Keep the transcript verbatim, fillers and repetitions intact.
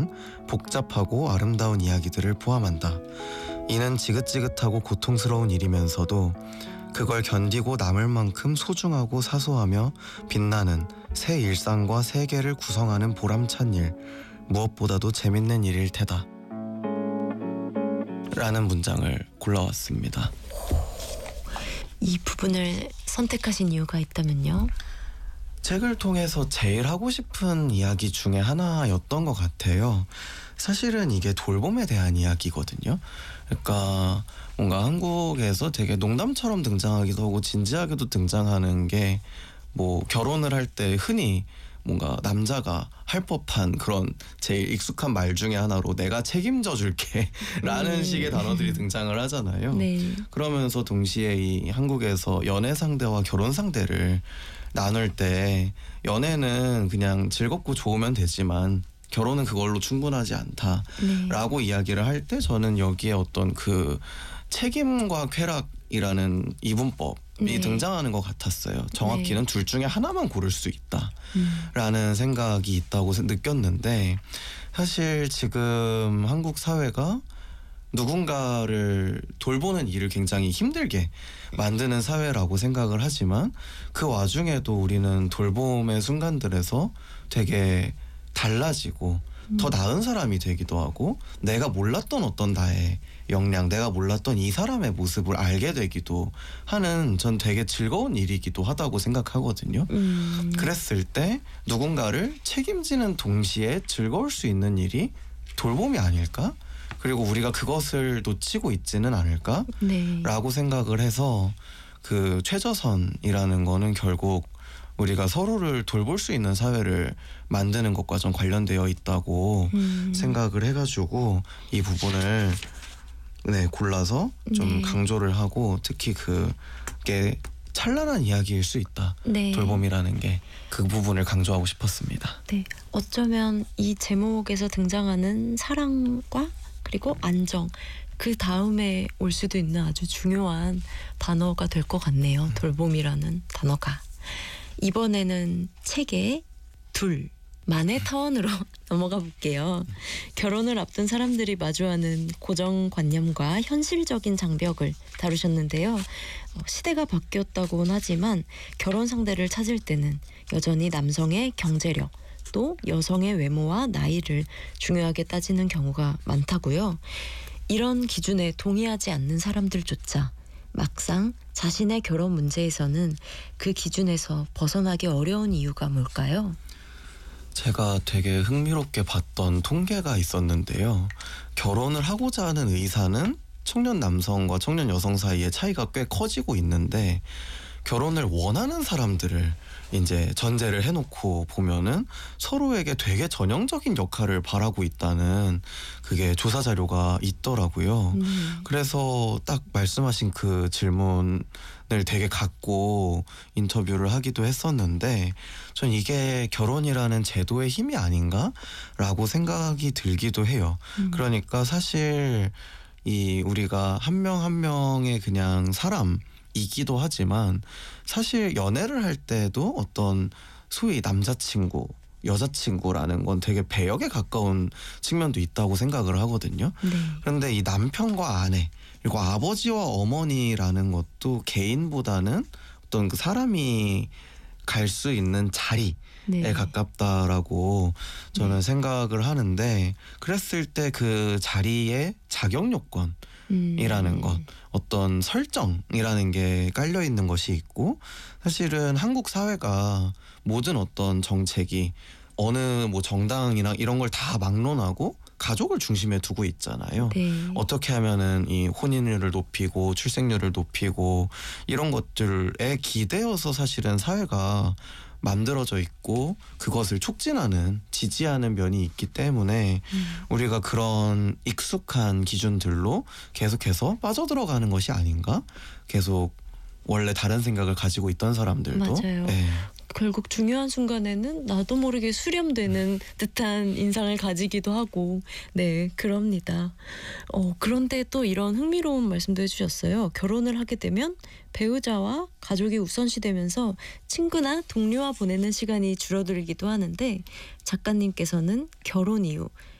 복잡하고 아름다운 이야기들을 포함한다. 이는 지긋지긋하고 고통스러운 일이면서도 그걸 견디고 남을 만큼 소중하고 사소하며 빛나는 새 일상과 세계를 구성하는 보람찬 일, 무엇보다도 재밌는 일일 테다. 라는 문장을 골라왔습니다. 이 부분을 선택하신 이유가 있다면요? 책을 통해서 제일 하고 싶은 이야기 중에 하나였던 것 같아요. 사실은 이게 돌봄에 대한 이야기거든요. 그러니까 뭔가 한국에서 되게 농담처럼 등장하기도 하고 진지하게도 등장하는 게 뭐 결혼을 할 때 흔히 뭔가 남자가 할 법한 그런 제일 익숙한 말 중에 하나로 내가 책임져 줄게 라는 네. 식의 단어들이 등장을 하잖아요. 네. 그러면서 동시에 이 한국에서 연애 상대와 결혼 상대를 나눌 때 연애는 그냥 즐겁고 좋으면 되지만 결혼은 그걸로 충분하지 않다라고 네. 이야기를 할 때 저는 여기에 어떤 그 책임과 쾌락이라는 이분법이 네. 등장하는 것 같았어요. 정확히는 네. 둘 중에 하나만 고를 수 있다라는 음. 생각이 있다고 느꼈는데, 사실 지금 한국 사회가 누군가를 돌보는 일을 굉장히 힘들게 만드는 사회라고 생각을 하지만 그 와중에도 우리는 돌봄의 순간들에서 되게 달라지고 음. 더 나은 사람이 되기도 하고 내가 몰랐던 어떤 나의 역량, 내가 몰랐던 이 사람의 모습을 알게 되기도 하는 전 되게 즐거운 일이기도 하다고 생각하거든요. 음. 그랬을 때 누군가를 책임지는 동시에 즐거울 수 있는 일이 돌봄이 아닐까? 그리고 우리가 그것을 놓치고 있지는 않을까? 네. 라고 생각을 해서 그 최저선이라는 거는 결국 우리가 서로를 돌볼 수 있는 사회를 만드는 것과 좀 관련되어 있다고 음. 생각을 해가지고 이 부분을 네, 골라서 좀 네. 강조를 하고, 특히 그게 찬란한 이야기일 수 있다. 네. 돌봄이라는 게 그 부분을 강조하고 싶었습니다. 네. 어쩌면 이 제목에서 등장하는 사랑과 그리고 안정, 그 다음에 올 수도 있는 아주 중요한 단어가 될 것 같네요. 음. 돌봄이라는 단어가. 이번에는 책의 둘 만의 타원으로 넘어가 볼게요. 결혼을 앞둔 사람들이 마주하는 고정관념과 현실적인 장벽을 다루셨는데요. 어, 시대가 바뀌었다고는 하지만 결혼 상대를 찾을 때는 여전히 남성의 경제력, 또 여성의 외모와 나이를 중요하게 따지는 경우가 많다고요. 이런 기준에 동의하지 않는 사람들조차 막상 자신의 결혼 문제에서는 그 기준에서 벗어나기 어려운 이유가 뭘까요? 제가 되게 흥미롭게 봤던 통계가 있었는데요. 결혼을 하고자 하는 의사는 청년 남성과 청년 여성 사이의 차이가 꽤 커지고 있는데, 결혼을 원하는 사람들을 이제 전제를 해놓고 보면은 서로에게 되게 전형적인 역할을 바라고 있다는 그게 조사 자료가 있더라고요. 음. 그래서 딱 말씀하신 그 질문을 되게 갖고 인터뷰를 하기도 했었는데, 전 이게 결혼이라는 제도의 힘이 아닌가라고 생각이 들기도 해요. 음. 그러니까 사실 이 우리가 한 명 한 명의 그냥 사람이기도 하지만 사실 연애를 할 때도 어떤 소위 남자친구, 여자친구라는 건 되게 배역에 가까운 측면도 있다고 생각을 하거든요. 네. 그런데 이 남편과 아내, 그리고 아버지와 어머니라는 것도 개인보다는 어떤 그 사람이 갈 수 있는 자리에 네. 가깝다라고 저는 네. 생각을 하는데, 그랬을 때 그 자리에 자격 요건 이라는 음. 것, 어떤 설정이라는 게 깔려 있는 것이 있고, 사실은 한국 사회가 모든 어떤 정책이 어느 뭐 정당이나 이런 걸 다 막론하고 가족을 중심에 두고 있잖아요. 네. 어떻게 하면은 이 혼인율을 높이고 출생률을 높이고 이런 것들에 기대어서 사실은 사회가 만들어져 있고 그것을 촉진하는, 지지하는 면이 있기 때문에 음. 우리가 그런 익숙한 기준들로 계속해서 빠져들어가는 것이 아닌가? 계속 원래 다른 생각을 가지고 있던 사람들도 맞아요. 네. 결국 중요한 순간에는 나도 모르게 수렴되는 듯한 인상을 가지기도 하고, 네, 그럽니다. 어, 그런데 또 이런 흥미로운 말씀도 해주셨어요. 결혼을 하게 되면 배우자와 가족이 우선시되면서 친구나 동료와 보내는 시간이 줄어들기도 하는데, 작가님께서는 결혼 이후